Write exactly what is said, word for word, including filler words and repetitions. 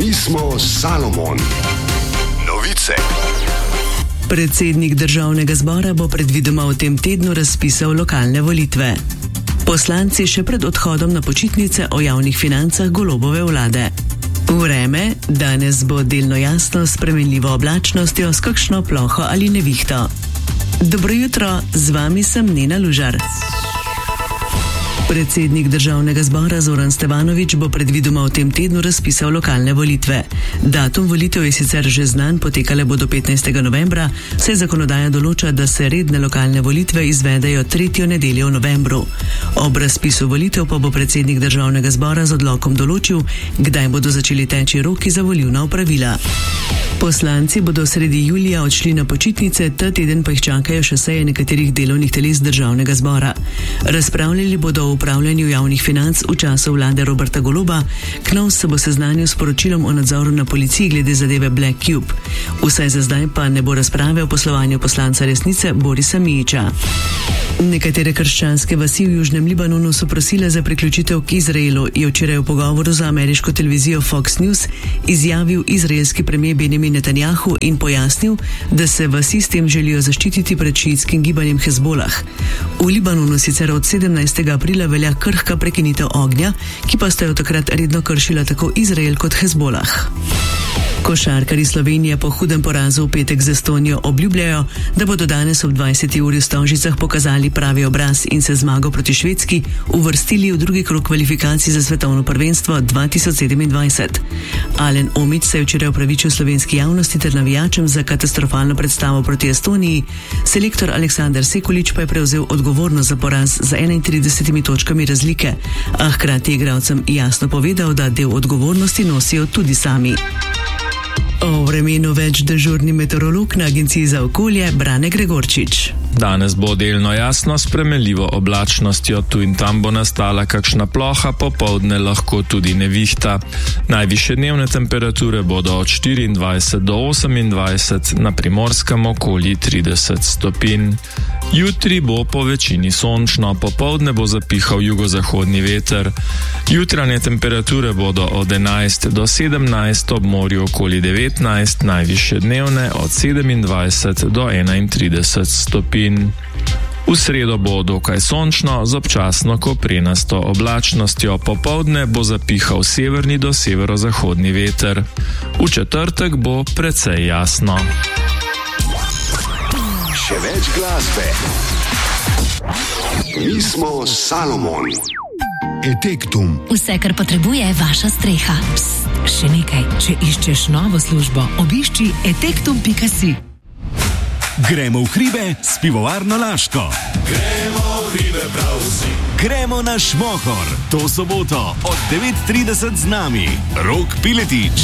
Mi smo Salomon. Novice. Predsednik Državnega zbora bo predvidoma v tem tednu razpisal lokalne volitve. Poslanci še pred odhodom na počitnice o javnih financah Golobove vlade. Vreme danes bo delno jasno s spremenljivo oblačnostjo, s kakšno ploho ali nevihto. Dobro jutro, z vami sem Nena Lužar. Predsednik Državnega zbora Zoran Stevanović bo predvidoma v tem tednu razpisal lokalne volitve. Datum volitev je sicer že znan, potekale bodo petnajstega novembra, saj zakonodaja določa, da se redne lokalne volitve izvedejo tretjo nedeljo v novembru. Ob razpisu volitev pa bo predsednik Državnega zbora z odlokom določil, kdaj bodo začeli teči roki za volilna opravila. Poslanci bodo sredi julija odšli na počitnice, ta teden pa jih čakajo še seje nekaterih delovnih teles Državnega zbora. Razpravljali bodo o upravljanju javnih financ v času vlade Roberta Goloba. Knovs se bo seznanil s poročilom o nadzoru na policiji glede zadeve Black Cube. Vsaj za zdaj pa ne bo razprave o poslovanju poslanca Resnice Borisa Mijića. Nekatere krščanske vasi v Južnem Libanonu so prosile za priključitev k Izraelu, je včeraj v pogovoru za ameriško televizijo Fox News izjavil izraelski premier Benjamin Netanjahu in pojasnil, da se vasi s tem želijo zaščititi pred šiitskim gibanjem Hezbolah. V Libanonu sicer od sedemnajstega aprila velja krhka prekinitev ognja, ki pa sta jo takrat redno kršila tako Izrael kot Hezbolah. Košarkarji Slovenije po hudem porazu v petek z Estonijo obljubljajo, da bodo danes ob dvajseti uri v Stožicah pokazali pravi obraz in se zmago proti Švedski uvrstili v drugi krog kvalifikacij za svetovno prvenstvo dva tisoč sedemindvajset. Alen Omić se je včeraj opravičil slovenski javnosti ter navijačem za katastrofalno predstavo proti Estoniji. Selektor Aleksandar Sekulić pa je prevzel odgovornost za poraz z enaintridesetimi točkami razlike, a hkrati igralcem jasno povedal, da del odgovornosti nosijo tudi sami. O vremenu več dežurni meteorolog na Agenciji za okolje Brane Gregorčič. Danes bo delno jasno s spremenljivo oblačnostjo, tu in tam bo nastala kakšna ploha, popoldne lahko tudi nevihta. Najvišje dnevne temperature bodo od štiriindvajset do osemindvajset, na Primorskem okoli trideset stopinj. Jutri bo po večini sončno, popoldne bo zapihal jugozahodni veter. Jutranje temperature bodo od enajst do sedemnajst, ob morju okoli devetnajst, najvišje dnevne od sedemindvajset do enaintrideset stopinj. V sredo bo dokaj sončno z občasno koprenasto oblačnostjo, popoldne bo zapihal severni do severozahodni veter. V četrtek bo precej jasno. Še več glasbe. Mi smo Salomon. Etektum. Vse, kar potrebuje vaša streha. Psst, še nekaj. Če iščeš novo službo, obišči etektum pika si. Gremo v hribe s pivovarno Laško. Gremo v hribe prav vsi. Gremo na Šmohor. To soboto od devet trideset z nami. Rok Piletič.